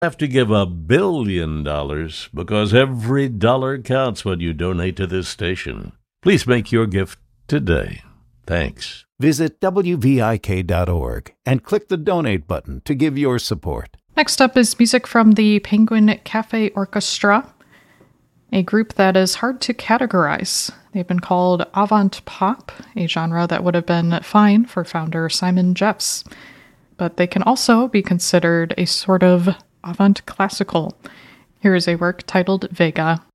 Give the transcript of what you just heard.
Have to give $1 billion because every dollar counts when you donate to this station. Please make your gift today. Thanks. Visit WVIK.org and click the donate button to give your support. Next up is music from the Penguin Cafe Orchestra, a group that is hard to categorize. They've been called avant pop, a genre that would have been fine for founder Simon Jeffs. But they can also be considered a sort of avant classical. Here is a work titled Vega.